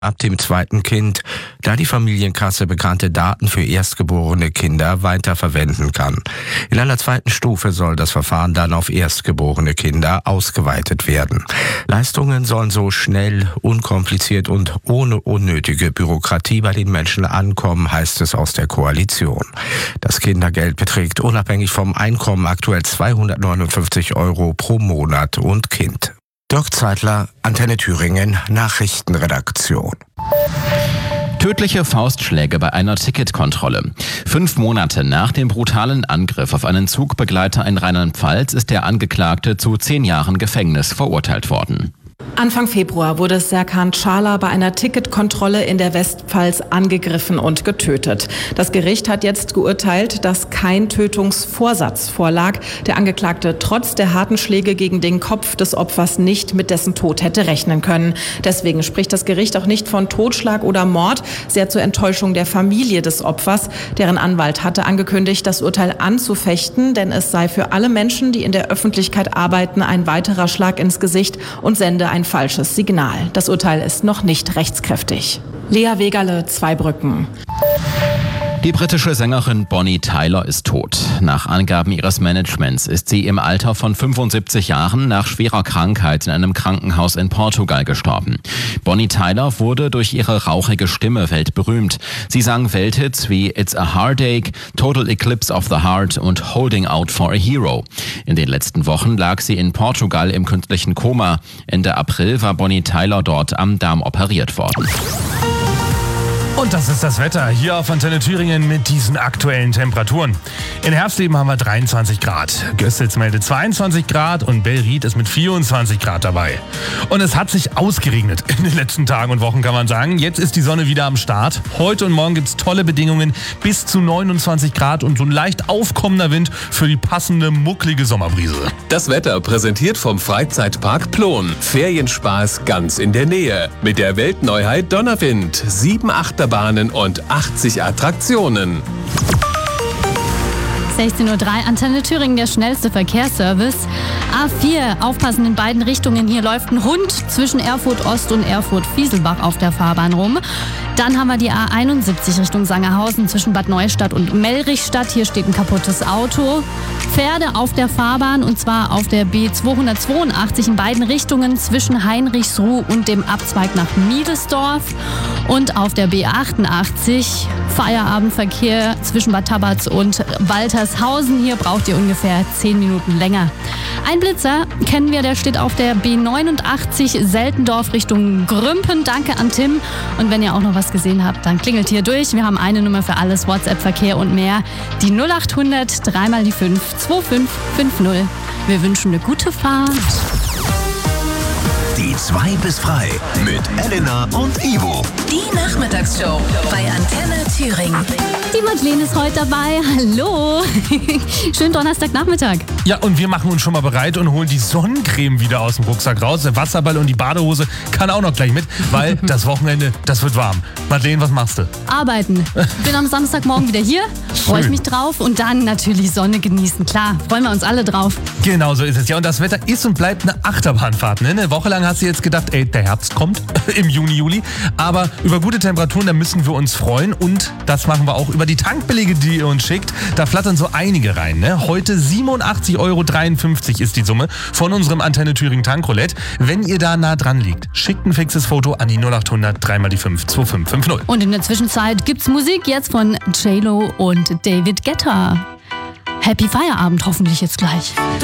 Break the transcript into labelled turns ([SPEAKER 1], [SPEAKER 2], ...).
[SPEAKER 1] ab dem zweiten Kind, da die Familienkasse bekannte Daten für erstgeborene Kinder weiterverwenden kann. In einer zweiten Stufe soll das Verfahren dann auf erstgeborene Kinder ausgeweitet werden. Leistungen sollen so schnell, unkompliziert und ohne unnötige Bürokratie bei den Menschen ankommen, heißt es aus der Koalition. Das Kindergeld beträgt unabhängig vom Einkommen aktuell 259 € pro Monat und Kind. Dirk Zeitler, Antenne Thüringen, Nachrichtenredaktion.
[SPEAKER 2] Tödliche Faustschläge bei einer Ticketkontrolle. 5 Monate nach dem brutalen Angriff auf einen Zugbegleiter in Rheinland-Pfalz ist der Angeklagte zu 10 Jahren Gefängnis verurteilt worden.
[SPEAKER 3] Anfang Februar wurde Serkan Çağlar bei einer Ticketkontrolle in der Westpfalz angegriffen und getötet. Das Gericht hat jetzt geurteilt, dass kein Tötungsvorsatz vorlag. Der Angeklagte trotz der harten Schläge gegen den Kopf des Opfers nicht mit dessen Tod hätte rechnen können. Deswegen spricht das Gericht auch nicht von Totschlag oder Mord, sehr zur Enttäuschung der Familie des Opfers. Deren Anwalt hatte angekündigt, das Urteil anzufechten, denn es sei für alle Menschen, die in der Öffentlichkeit arbeiten, ein weiterer Schlag ins Gesicht und sende ein falsches Signal. Das Urteil ist noch nicht rechtskräftig. Lea Wegerle, Zweibrücken.
[SPEAKER 2] Die britische Sängerin Bonnie Tyler ist tot. Nach Angaben ihres Managements ist sie im Alter von 75 Jahren nach schwerer Krankheit in einem Krankenhaus in Portugal gestorben. Bonnie Tyler wurde durch ihre rauchige Stimme weltberühmt. Sie sang Welthits wie It's a Heartache, Total Eclipse of the Heart und Holding Out for a Hero. In den letzten Wochen lag sie in Portugal im künstlichen Koma. Ende April war Bonnie Tyler dort am Darm operiert worden.
[SPEAKER 4] Und das ist das Wetter hier auf Antenne Thüringen mit diesen aktuellen Temperaturen. In Herbstleben haben wir 23 Grad. Gößitz meldet 22 Grad und Bellried ist mit 24 Grad dabei. Und es hat sich ausgeregnet in den letzten Tagen und Wochen, kann man sagen. Jetzt ist die Sonne wieder am Start. Heute und morgen gibt es tolle Bedingungen, bis zu 29 Grad und so ein leicht aufkommender Wind für die passende, mucklige Sommerbrise.
[SPEAKER 5] Das Wetter präsentiert vom Freizeitpark Plon. Ferienspaß ganz in der Nähe. Mit der Weltneuheit Donnerwind. 7 Achterbahnen und 80 Attraktionen.
[SPEAKER 6] 16:03 Uhr, Antenne Thüringen, der schnellste Verkehrsservice. A4, aufpassen in beiden Richtungen. Hier läuft ein Hund zwischen Erfurt Ost und Erfurt Fieselbach auf der Fahrbahn rum. Dann haben wir die A71 Richtung Sangerhausen zwischen Bad Neustadt und Mellrichstadt. Hier steht ein kaputtes Auto. Pferde auf der Fahrbahn und zwar auf der B282 in beiden Richtungen zwischen Heinrichsruh und dem Abzweig nach Miedesdorf. Und auf der B88 Feierabendverkehr zwischen Bad Tabatz und Waltershausen. Hier braucht ihr ungefähr 10 Minuten länger. Ein Blitzer kennen wir, der steht auf der B89 Seltendorf Richtung Grümpen. Danke an Tim. Und wenn ihr auch noch was gesehen habt, dann klingelt hier durch. Wir haben eine Nummer für alles, WhatsApp-Verkehr und mehr. Die 0800 3 mal die 5 2550. Wir wünschen eine gute Fahrt.
[SPEAKER 7] Die 2 bis frei mit Elena und Ivo.
[SPEAKER 8] Die Nachmittagsshow bei Antenne Thüringen.
[SPEAKER 6] Die Madeleine ist heute dabei. Hallo. Schönen Donnerstagnachmittag.
[SPEAKER 4] Ja, und wir machen uns schon mal bereit und holen die Sonnencreme wieder aus dem Rucksack raus. Der Wasserball und die Badehose kann auch noch gleich mit, weil das Wochenende, das wird warm. Madeleine, was machst du?
[SPEAKER 6] Arbeiten. Bin am Samstagmorgen wieder hier. Freue ich mich drauf. Und dann natürlich Sonne genießen. Klar, freuen wir uns alle drauf.
[SPEAKER 4] Genau so ist es. Ja, und das Wetter ist und bleibt eine Achterbahnfahrt. Ne? Eine Woche lang hast du jetzt gedacht, ey, der Herbst kommt im Juni, Juli. Aber über gute Temperaturen, da müssen wir uns freuen. Und das machen wir auch über die Tankbelege, die ihr uns schickt. Da flattern so einige rein. Ne? Heute 87,53 € ist die Summe von unserem Antenne Thüringen Tankroulette. Wenn ihr da nah dran liegt, schickt ein fixes Foto an die 0800 3 mal die 5 2550.
[SPEAKER 6] Und in der Zwischenzeit gibt's Musik jetzt von J-Lo und David Guetta. Happy Feierabend hoffentlich jetzt gleich.